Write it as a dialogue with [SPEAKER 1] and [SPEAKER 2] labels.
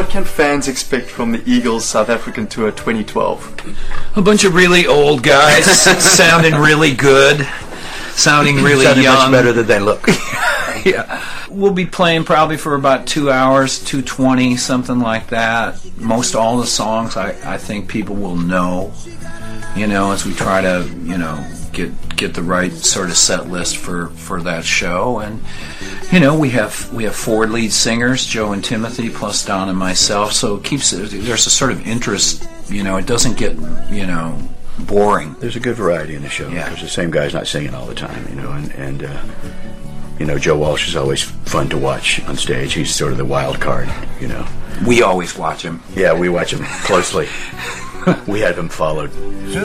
[SPEAKER 1] what can fans expect from the Eagles South African Tour 2012?
[SPEAKER 2] A bunch of really old guys sounding really good, sounding really young.
[SPEAKER 3] Much better than they look.
[SPEAKER 2] Yeah. We'll be playing probably for about 2 hours, 2:20, something like that. Most all the songs I think people will know, as we try to, get the right sort of set list for that show. And we have 4 lead singers, Joe and Timothy, plus Don and myself, so there's a sort of interest. It doesn't get boring.
[SPEAKER 3] There's a good variety in the show, because the same guy's not singing all the time, and Joe Walsh is always fun to watch on stage. He's sort of the wild card,
[SPEAKER 2] We always watch him.
[SPEAKER 3] Yeah, we watch him closely. We have him followed.